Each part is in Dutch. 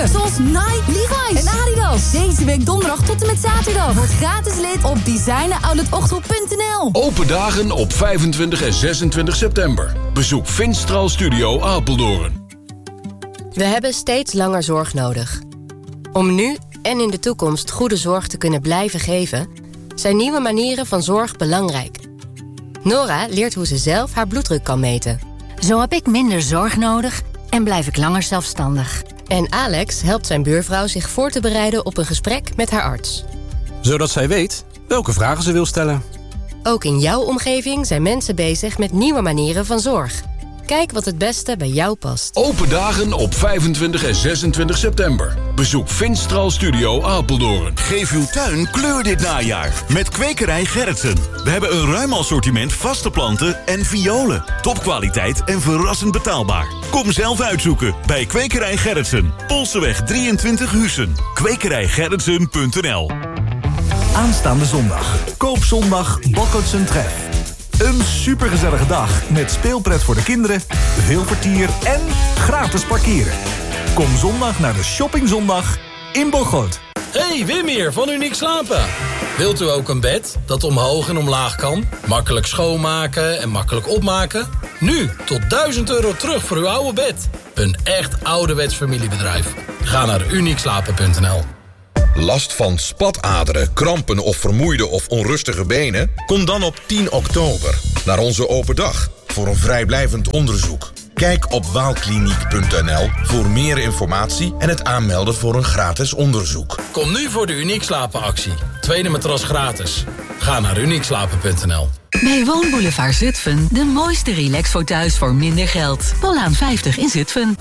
merken. Zoals Nike, Levi's en Adidas. Deze week donderdag tot en met zaterdag. Word gratis lid op designeroutletachterhoek.nl. Open dagen op 25 en 26 september. Bezoek Finstral Studio Apeldoorn. We hebben steeds langer zorg nodig. Om nu en in de toekomst goede zorg te kunnen blijven geven, zijn nieuwe manieren van zorg belangrijk. Nora leert hoe ze zelf haar bloeddruk kan meten. Zo heb ik minder zorg nodig en blijf ik langer zelfstandig. En Alex helpt zijn buurvrouw zich voor te bereiden op een gesprek met haar arts. Zodat zij weet welke vragen ze wil stellen. Ook in jouw omgeving zijn mensen bezig met nieuwe manieren van zorg. Kijk wat het beste bij jou past. Open dagen op 25 en 26 september. Bezoek Finstral Studio Apeldoorn. Geef uw tuin kleur dit najaar met Kwekerij Gerritsen. We hebben een ruim assortiment vaste planten en violen. Topkwaliteit en verrassend betaalbaar. Kom zelf uitzoeken bij Kwekerij Gerritsen. Polseweg 23 Huissen. kwekerijgerritsen.nl. Aanstaande zondag. Koopzondag Bokkotsen Tref. Een supergezellige dag met speelpret voor de kinderen, veel vertier en gratis parkeren. Kom zondag naar de Shoppingzondag in Bocholt. Hey, Wim hier van Uniek Slapen. Wilt u ook een bed dat omhoog en omlaag kan? Makkelijk schoonmaken en makkelijk opmaken? Nu tot €1000 terug voor uw oude bed. Een echt ouderwets familiebedrijf. Ga naar uniekslapen.nl. Last van spataderen, krampen of vermoeide of onrustige benen? Kom dan op 10 oktober naar onze open dag voor een vrijblijvend onderzoek. Kijk op waalkliniek.nl voor meer informatie en het aanmelden voor een gratis onderzoek. Kom nu voor de Uniek Slapen actie. Tweede matras gratis. Ga naar uniekslapen.nl. Bij Woonboulevard Zutphen de mooiste relaxfotehuis voor minder geld. Paulaan 50 in Zutphen.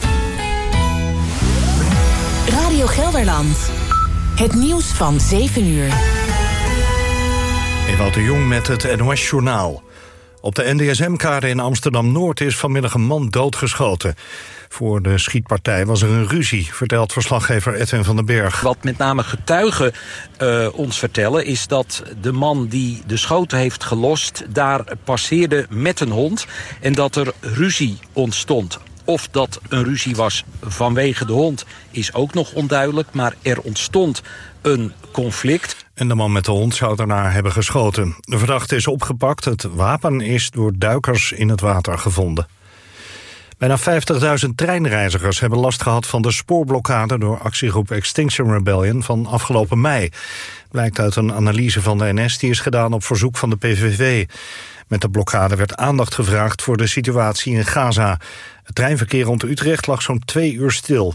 Radio Gelderland. Het nieuws van 7 uur. Ewout de Jong met het NOS-journaal. Op de NDSM-kade in Amsterdam-Noord is vanmiddag een man doodgeschoten. Voor de schietpartij was er een ruzie, vertelt verslaggever Edwin van den Berg. Wat met name getuigen ons vertellen is dat de man die de schoten heeft gelost daar passeerde met een hond en dat er ruzie ontstond. Of dat een ruzie was vanwege de hond is ook nog onduidelijk, maar er ontstond een conflict. En de man met de hond zou daarna hebben geschoten. De verdachte is opgepakt. Het wapen is door duikers in het water gevonden. Bijna 50.000 treinreizigers hebben last gehad van de spoorblokkade door actiegroep Extinction Rebellion van afgelopen mei. Blijkt uit een analyse van de NS die is gedaan op verzoek van de PVV. Met de blokkade werd aandacht gevraagd voor de situatie in Gaza. Het treinverkeer rond Utrecht lag zo'n 2 uur stil.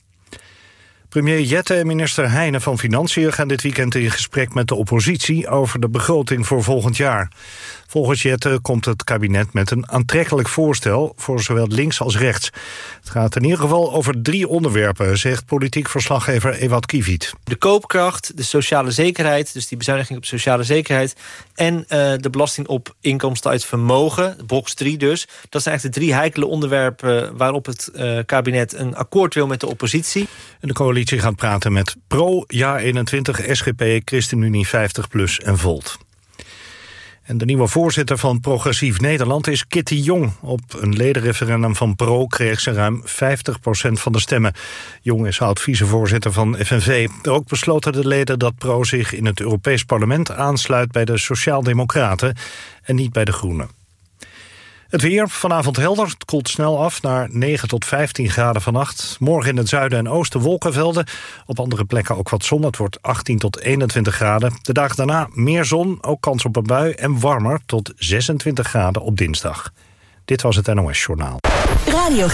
Premier Jette en minister Heijnen van Financiën gaan dit weekend in gesprek met de oppositie over de begroting voor volgend jaar. Volgens Jette komt het kabinet met een aantrekkelijk voorstel voor zowel links als rechts. Het gaat in ieder geval over 3 onderwerpen, zegt politiek verslaggever Ewout Kiewiet. De koopkracht, de sociale zekerheid, dus die bezuiniging op sociale zekerheid, en de belasting op inkomsten uit vermogen, box 3 dus. Dat zijn eigenlijk de 3 heikele onderwerpen waarop het kabinet een akkoord wil met de oppositie. En de coalitie gaat praten met Pro, JA21, SGP, ChristenUnie 50PLUS en Volt. En de nieuwe voorzitter van Progressief Nederland is Kitty Jong. Op een ledenreferendum van Pro kreeg ze ruim 50% van de stemmen. Jong is oud-vicevoorzitter van FNV. Ook besloten de leden dat Pro zich in het Europees Parlement aansluit bij de Sociaaldemocraten en niet bij de Groenen. Het weer, vanavond helder, het koelt snel af naar 9 tot 15 graden vannacht. Morgen in het zuiden en oosten wolkenvelden. Op andere plekken ook wat zon, het wordt 18 tot 21 graden. De dag daarna meer zon, ook kans op een bui en warmer tot 26 graden op dinsdag. Dit was het NOS Journaal. Radio